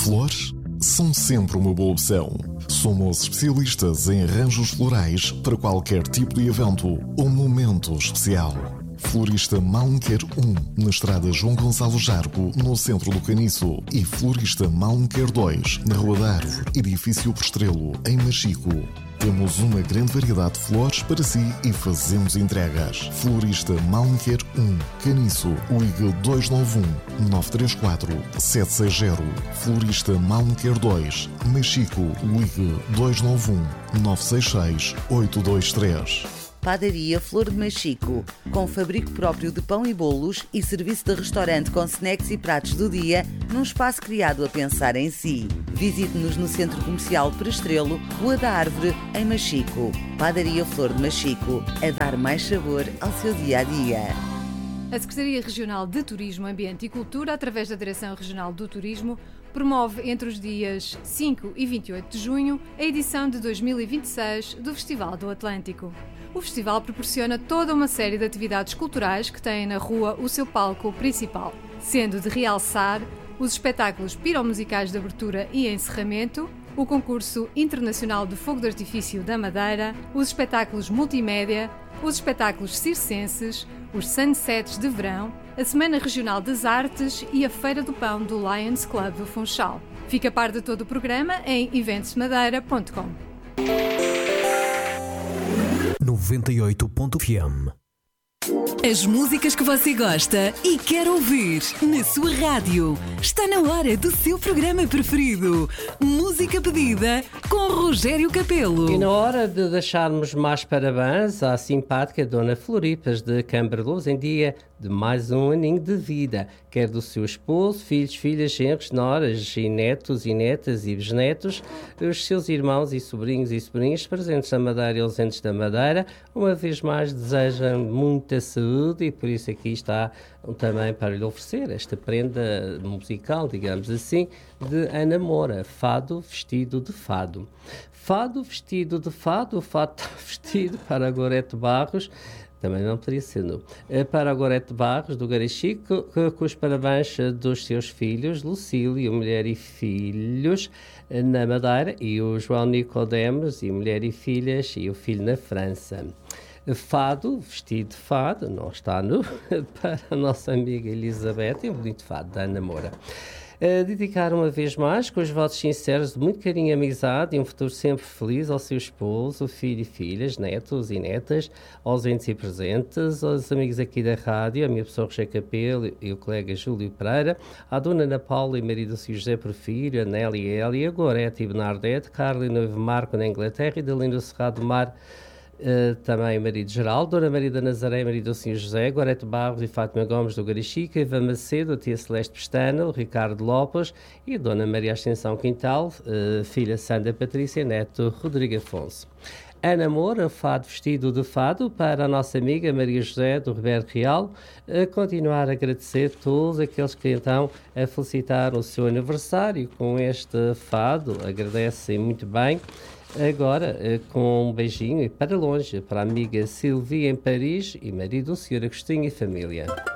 Flores são sempre uma boa opção. Somos especialistas em arranjos florais para qualquer tipo de evento ou momento especial. Florista Malmequer 1, na estrada João Gonçalo Jargo, no centro do Caniço. E Florista Malmequer 2, na Rua da Árvore, edifício Postrelo, em Machico. Temos uma grande variedade de flores para si e fazemos entregas. Florista Malmequer 1, Caniço, ligue 291 934 760. Florista Malmequer 2, Machico, ligue 291 966 823. Padaria Flor de Machico, com fabrico próprio de pão e bolos e serviço de restaurante com snacks e pratos do dia, num espaço criado a pensar em si. Visite-nos no Centro Comercial Postrelo, Rua da Árvore, em Machico. Padaria Flor de Machico, a dar mais sabor ao seu dia-a-dia. A Secretaria Regional de Turismo, Ambiente e Cultura, através da Direção Regional do Turismo, promove entre os dias 5 e 28 de junho a edição de 2026 do Festival do Atlântico. O festival proporciona toda uma série de atividades culturais que têm na rua o seu palco principal, sendo de realçar os espetáculos piromusicais de abertura e encerramento, o concurso internacional de fogo de artifício da Madeira, os espetáculos multimédia, os espetáculos circenses, os sunsets de verão, a Semana Regional das Artes e a Feira do Pão do Lions Club do Funchal. Fica a par de todo o programa em eventsmadeira.com. 98.fm. As músicas que você gosta e quer ouvir na sua rádio. Está na hora do seu programa preferido. Música pedida com Rogério Capelo. E na hora de deixarmos mais parabéns à simpática Dona Floripas de Camberluz em dia de mais um aninho de vida, quer do seu esposo, filhos, filhas, genros, noras e netos e netas e bisnetos, os seus irmãos e sobrinhas presentes na Madeira e ausentes da Madeira. Uma vez mais desejam muita saúde e por isso aqui está também para lhe oferecer esta prenda musical, digamos assim, de Ana Moura, Fado Vestido de Fado. Fado vestido de fado, o fado está vestido para a Gorete Barros, também não poderia ser, não. Para a Gorete Barros, do Garachico, com os parabéns dos seus filhos, Lucílio, mulher e filhos, na Madeira, e o João Nicodemos, e mulher e filhas, e o filho na França. Fado, vestido de fado, não está nu, para a nossa amiga Elizabeth, e um bonito fado da Ana Moura. Dedicar uma vez mais, com os votos sinceros de muito carinho e amizade e um futuro sempre feliz ao seu esposo, filho e filhas, netos e netas, ausentes e presentes, aos amigos aqui da rádio, a minha pessoa Rogério Capelo e o colega Júlio Pereira, à dona Ana Paula e marido Sr. José Porfírio, a Nélia e Elia, Gorete e Bernardete, Carla e noivo Marco na Inglaterra e Delino Cerrado do Mar, também o marido Geraldo, Dona Maria da Nazaré, marido do Sr. José, Gorete Barros e Fátima Gomes do Garachica, Eva Macedo, a tia Celeste Pestana, o Ricardo Lopes e a Dona Maria Ascensão Quintal, filha Sandra Patrícia, neto Rodrigo Afonso. Ana Moura, Fado Vestido de Fado, para a nossa amiga Maria José do Ribeiro Real, a continuar a agradecer a todos aqueles que então a felicitaram o seu aniversário com este fado, agradecem muito bem. Agora, com um beijinho e para longe, para a amiga Silvia em Paris e marido, o Sr. Agostinho e família.